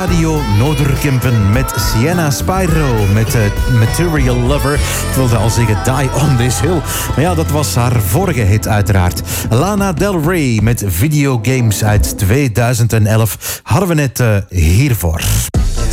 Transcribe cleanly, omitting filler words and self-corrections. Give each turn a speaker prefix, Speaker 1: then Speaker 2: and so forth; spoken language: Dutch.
Speaker 1: Radio Noorderkempen met Sienna Spyro met Material Lover. Ik wilde al zeggen Die on This Hill. Maar ja, dat was haar vorige hit uiteraard. Lana Del Rey met Videogames uit 2011 hadden we net hiervoor.